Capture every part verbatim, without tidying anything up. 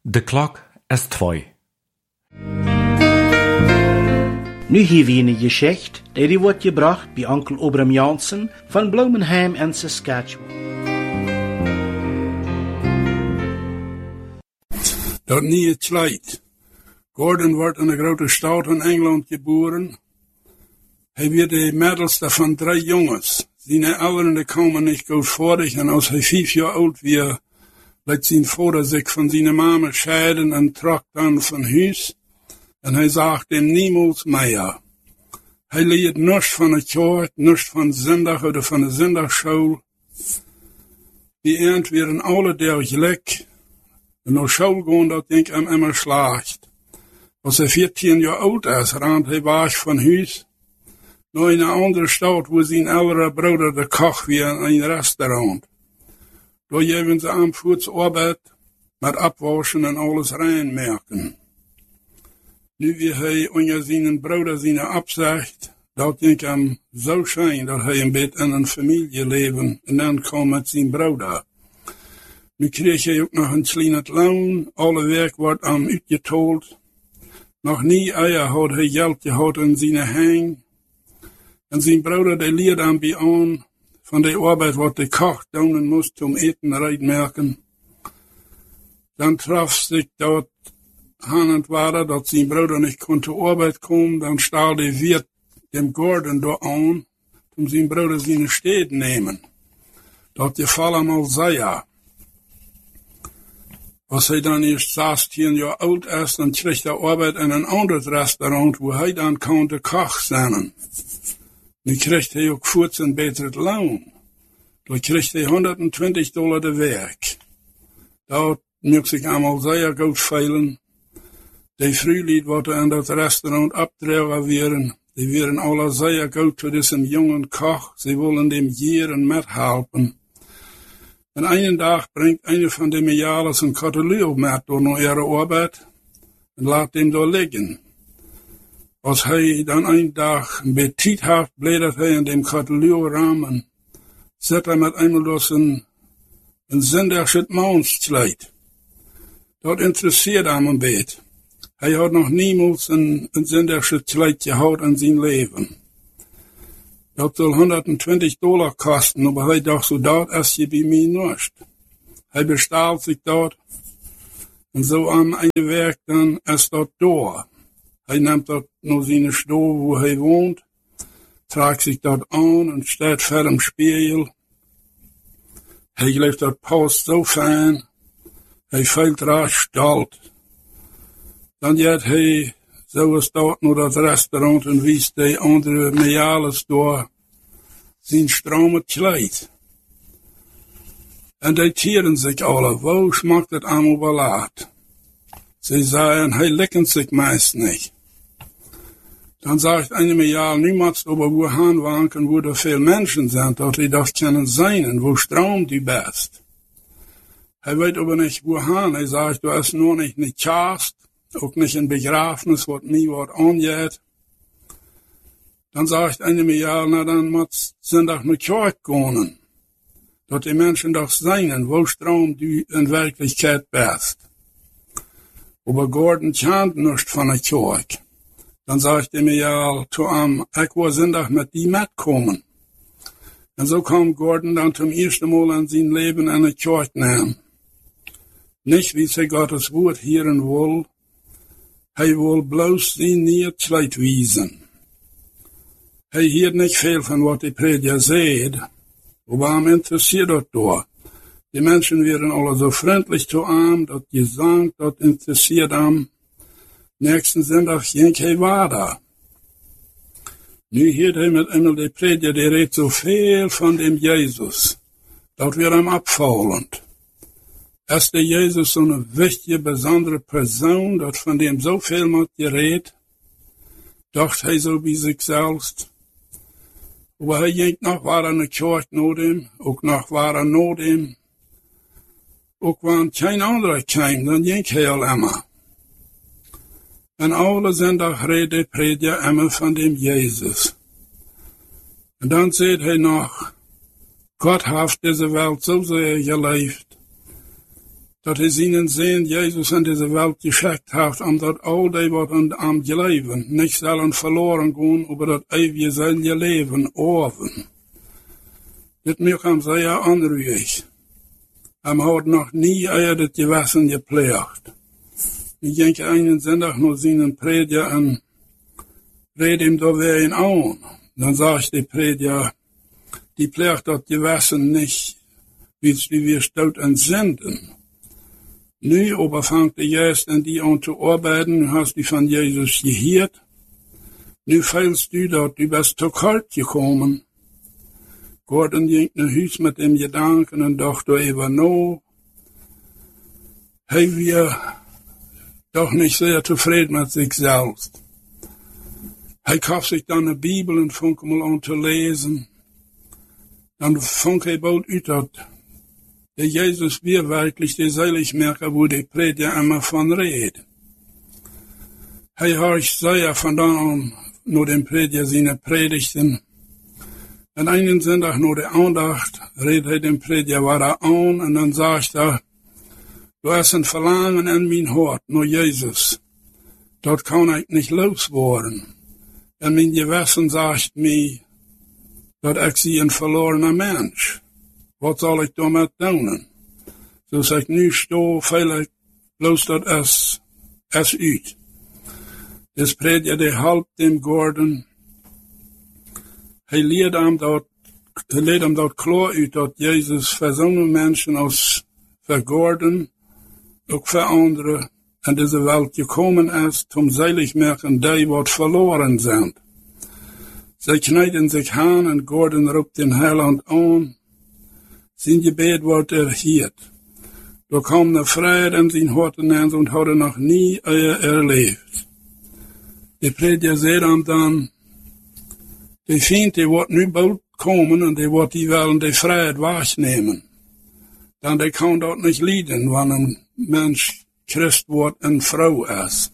De klok is twee. Nu hier weer een geschicht, die wordt gebracht bij onkel Obram Jansen van Bloemenheim en Saskatchewan. Dat niet het slijt. Gordon wordt in een grote stad in Engeland geboren. Hij werd de middelste van drie jongens. Zijn ouderen komen niet goedvordig en als hij vijf jaar oud werd, liet zijn vader zich van zijn mama scheiden en trok dan van huis. En hij zag hem niemals meer. Hij leerde niets van de kerk, niets van zondag of van de zondagschool. Die eind werden alle der gelijk. En naar school gaan, dat denk ik hem immer slecht. Als hij veertien jaar oud is, raadt hij weg van huis. Naar een andere stad, waar zijn oudere broeder de koch weer in een restaurant. Daar geven ze hem voedsarbeid, met afwassen en alles reinmerken. Nu wie hij onder zijn broeder zijn opzegt, dat denk ik hem zo schijn dat hij een beetje in een familieleven en dan kwam met zijn broeder. Nu kreeg hij ook nog een klein loon, alle werk wordt hem uitgetold. Nog niet eier had hij geld gehad in zijn hang. En zijn broeder die leerde hem bij aan van de arbeid wat de koch doen moest om eten reinmerken. Dan traf zich dat aan het waren dat zijn broeder niet kon te arbeid komen, dan stelde hij weer dem Gordon door aan, om zijn broeder zijn steed nemen. Dat geval hem al zei. Als hij dan eerst zestien jaar oud is, dan kreeg hij arbeid in een ander restaurant, waar hij dan kon de koch zijn. Nu kreeg hij ook voorts een beter loon. Dan kreeg hij honderdtwintig dollar de werk. Dat moest zich allemaal zeer goed veilen. Die vrouwlied wat er in dat restaurant opdragen werden, die werden alle zeer goed voor deze jonge koch. Ze willen hem jaren methelpen. En een dag brengt een van de mejales een katholiek met door naar ihre arbeid en laat hem daar liggen. Als hij dan een dag een beetje tijd heeft, bladert hij in dem katholiek ramen, zet hij met eenmaal door zijn een zondagse maandsleid. Dat interesseert hem een beetje. Hij had nog niemals een, een zondagse sleid gehad in zijn leven. Dat zal honderdtwintig dollar kosten, maar hij dacht zo, dat is je bij mij niet. Hij bestaalt zich dat. En zo aan een werk dan is dat door. Hij neemt dat naar zijn stoel waar hij woont, trekt zich dat aan en staat voor een spiegel. Hij geeft dat post zo fijn. Hij voelt raar stolz. Dan gaat hij zoals dat naar dat restaurant en wijst die andere mejales door zijn stromend kleed. En die tieren zich alle, waar smaakt het allemaal wel uit? Ze zeiden, hij likt zich meest niet. Dan zegt een mejal, niemand over waar gaan wanken, waar er veel mensen zijn, dat hij dat kunnen zijn en waar stroomt die best. Hij weet aber niet waar gaan. Hij zegt, er is nog niet een kerst, ook niet een begrafenis, wat mij wat aangeet. Dan zegt een mejal, nou dan moet zondag naar kerk gaan. Dat die mensen toch zijn en waar stroomt die in werkelijkheid best. Aber Gordon kent niets van de kerk. Dan zegt hij me ja, to am, ik wil zondag met die metkomen. En zo kwam Gordon dan zum eerste Mal in zijn leven in de kerk nemen. Niet wie ze Gottes woord hieren wil, hij wil bloos zijn niet slecht wezen. Hij hield niet veel van wat de prediker zei, maar hem interesseert dat door. Die mensen werden alle zo vriendelijk zu hem, dat je zangt, dat interesseert hem. Nächsten zondag ging hij verder. Nu hield hij met eenmaal de prediker, die reed zoveel van dem Jezus. Dat werd hem opvallend. Is de Jezus zo'n wichtige, bijzondere persoon, dat van dem zoveel moet gereed? Dacht hij zo bij zichzelf. Maar hij ging nog waar aan de kerk naar hem, ook nog waar aan naar hem. Ook wanneer geen andere kwam, dan ging hij al immer. En alle zondag reed de prediker immer van dem Jezus. En dan zei hij nog, God heeft deze wereld zo zeer geliefd, dat hij zijn zin Jezus in deze wereld geschickt heeft, omdat al die wat aan hem geloven niet zullen verloren gaan, over dat eeuwige zelje leven over. Dit maakt hem zeer onruhig. Hij had nog niet eerder het gewassen gepleegd. Ik denk een zondag naar zijn prediker en red hem daar weer in aan. Dan zegt de prediker, die pleegt dat gewassen niet, wie die weer stout en zenden. Nu aber fangt de juist aan die aan te arbeiden, nu hast die van Jezus gehoord. Nu feilst du dat du best te kort gekomen. Gordon ging naar huis met hem gedanken en dacht er even na. Hij was doch niet zeer tevreden met zichzelf. Hij gaf zich dan een Bibel en vond hem al aan te lezen. Dan vond hij bald uit dat de Jezus weer werkelijk de Zaligmaker, wo de prediker immer van reed. Hij had zeer vandaan aan naar de prediker zijn predigten. En een zondag naar de aandacht reed hij de prediker weer aan en dan zegt hij, du hast een verlangen in mijn hart naar Jezus. Dat kan ik niet los worden. En mijn gewissen zegt mij dat ik zie een verloren mens. Wat zal ik daarmee doen? Zoals ik nu sta, veel ik bloos dat is, is uit. Dus prediker die helpt hem Gordon. Hij leert hem dat, hij leert hem dat klaar uit dat Jezus voor zo'n mensen als voor Gordon, ook voor anderen, in deze wereld gekomen is, om zalig maken die wat verloren zijn. Zij knijden zich aan en Gordon roept den Heiland aan. Zijn gebed wordt erhield. Er kwam de vrede in zijn harten en ze hadden nog niet erleefd. De prediker zei hem dan, de vriend die wordt nu bald komen en die wordt die wel de vrijheid waarnemen. Dan die kan dat niet lijden, wanneer een mens Christ wordt en vrouw is.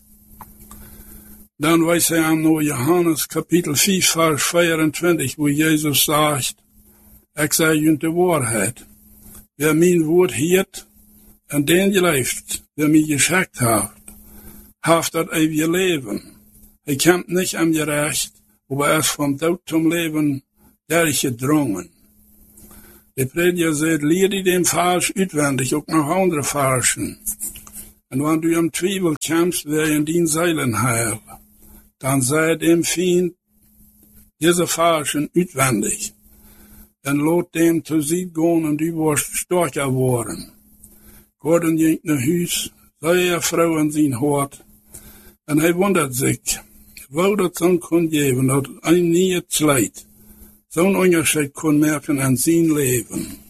Dan wijst hij hem naar Johannes kapitel vier vers vierentwintig, waar Jezus zegt, ik zeg jullie de waarheid. Wie mijn woord heert en den geleeft, wie mij geschikt heeft, heeft dat eeuwige leven. Hij komt niet aan je recht, maar is van dood tot leven durchgedrongen. De prediker zegt, leer die dem vers uitwendig, ook nog andere versen. En wanneer du om twijfel komst, wil je in dien zeilen heil. Dan zei dem vriend, deze versen uitwendig. En laat dem te zien gaan en die wordt sterker worden. Gordon ging naar huis, zei vrouw in zijn hart. En hij wondert zich, wou dat zo'n kon geven, dat een niet het slijt. Zo'n onderscheid kon merken aan zijn leven.